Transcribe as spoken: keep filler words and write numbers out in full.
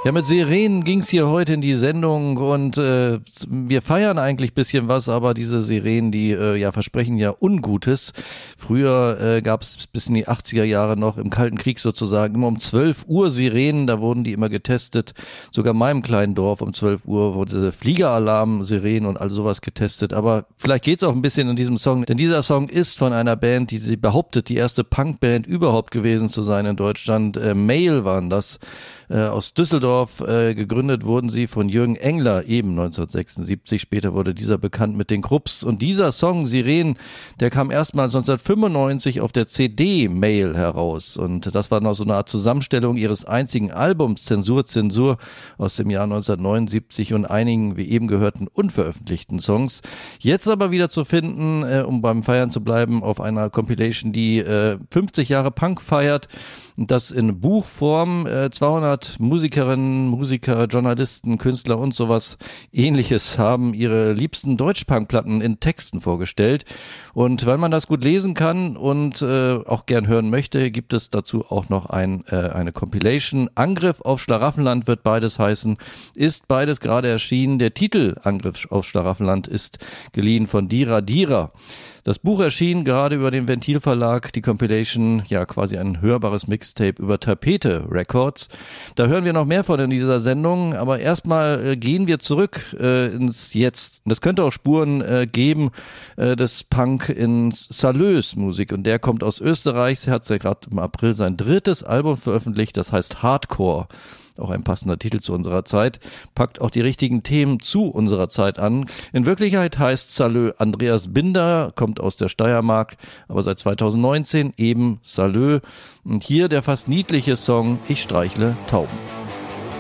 Ja, mit Sirenen ging's hier heute in die Sendung und äh, wir feiern eigentlich bisschen was, aber diese Sirenen, die äh, ja versprechen ja Ungutes. Früher äh, gab's bis in die achtziger Jahre noch im Kalten Krieg sozusagen immer um zwölf Uhr Sirenen, da wurden die immer getestet. Sogar in meinem kleinen Dorf um zwölf Uhr wurde Fliegeralarm, Sirenen und all sowas getestet. Aber vielleicht geht's auch ein bisschen in diesem Song, denn dieser Song ist von einer Band, die sich behauptet, die erste Punkband überhaupt gewesen zu sein in Deutschland. Äh, Mail waren das. Äh, aus Düsseldorf äh, gegründet wurden sie von Jürgen Engler, eben neunzehnhundertsechsundsiebzig. Später wurde dieser bekannt mit den Krupps. Und dieser Song, Sirenen, der kam erstmals neunzehnhundertfünfundneunzig auf der C D Mail heraus. Und das war noch so eine Art Zusammenstellung ihres einzigen Albums, Zensur, Zensur, aus dem Jahr neunzehnhundertneunundsiebzig und einigen, wie eben gehörten, unveröffentlichten Songs. Jetzt aber wieder zu finden, äh, um beim Feiern zu bleiben, auf einer Compilation, die äh, fünfzig Jahre Punk feiert. Und das in Buchform, äh, zweihundert Musikerinnen, Musiker, Journalisten, Künstler und sowas Ähnliches haben ihre liebsten Deutschpunk-Platten in Texten vorgestellt. Und weil man das gut lesen kann und äh, auch gern hören möchte, gibt es dazu auch noch ein, äh, eine Compilation. Angriff auf Schlaraffenland wird beides heißen, ist beides gerade erschienen. Der Titel Angriff auf Schlaraffenland ist geliehen von Dira Dira. Das Buch erschien gerade über den Ventil Verlag, die Compilation, ja quasi ein hörbares Mixtape über Tapete Records. Da hören wir noch mehr von in dieser Sendung, aber erstmal äh, gehen wir zurück äh, ins Jetzt. Das könnte auch Spuren äh, geben äh, des Punk in Salös Musik und der kommt aus Österreich. Er hat ja gerade im April sein drittes Album veröffentlicht, das heißt Hardcore. Auch ein passender Titel zu unserer Zeit, packt auch die richtigen Themen zu unserer Zeit an. In Wirklichkeit heißt Salö Andreas Binder, kommt aus der Steiermark, aber seit zweitausendneunzehn eben Salö. Und hier der fast niedliche Song Ich streichle Tauben.